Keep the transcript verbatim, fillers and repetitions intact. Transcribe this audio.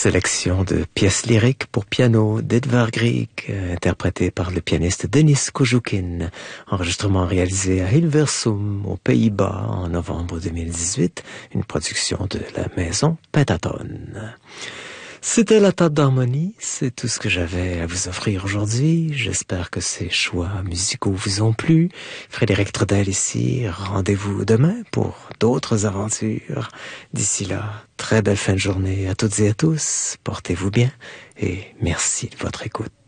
sélection de pièces lyriques pour piano d'Edvard Grieg, interprétée par le pianiste Denis Kojoukin. Enregistrement réalisé à Hilversum, aux Pays-Bas, en novembre deux mille dix-huit. Une production de la maison Pentatone. C'était la table d'harmonie, c'est tout ce que j'avais à vous offrir aujourd'hui. J'espère que ces choix musicaux vous ont plu. Frédéric Trudel ici, rendez-vous demain pour d'autres aventures. D'ici là, très belle fin de journée à toutes et à tous, portez-vous bien et merci de votre écoute.